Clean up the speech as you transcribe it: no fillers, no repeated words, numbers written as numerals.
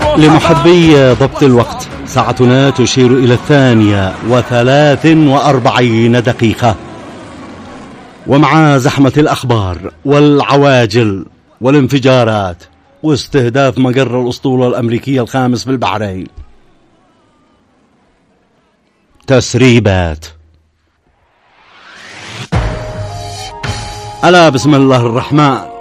لمحبي ضبط الوقت، ساعتنا تشير إلى 2:43 ومع زحمة الأخبار والعواجل والانفجارات واستهداف مقر الأسطولة الأمريكية الخامس في البحرين، تسريبات. ألا بسم الله الرحمن.